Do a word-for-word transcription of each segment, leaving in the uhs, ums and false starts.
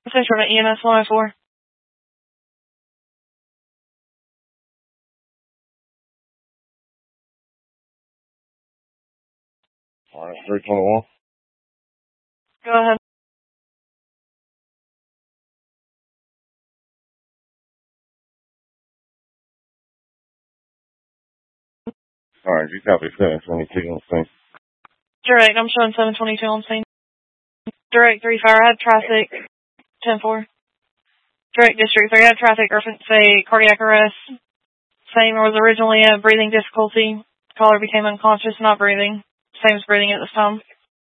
Central to E M S one oh four. Alright, three twenty-one. Go ahead. Alright, you copy seven twenty-two on scene. Direct, I'm showing seven twenty-two on scene. Direct three fire, had traffic, ten four. Direct district three, had traffic, or say cardiac arrest. Same was originally a breathing difficulty. Caller became unconscious, not breathing. Same as breathing at this time.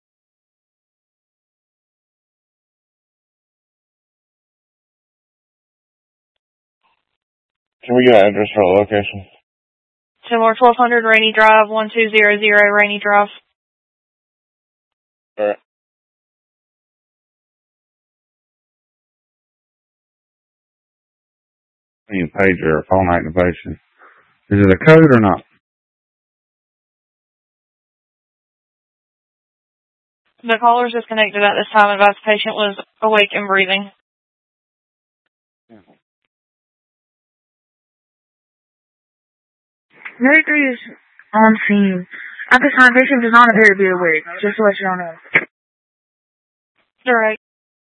Can we get an address for the location? ten more, twelve hundred Rainy Drive, one two zero zero Rainy Drive. Alright. You pager or phone activation. Is it a code or not? The caller's disconnected at this time. Advised the patient was awake and breathing. Mercury is on scene. At this time, patient does not appear to be awake. Just to let you all know. Direct.